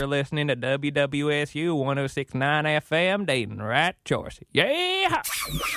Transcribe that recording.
You're listening to WWSU 106.9 FM, Dayton, right choice. Yeah!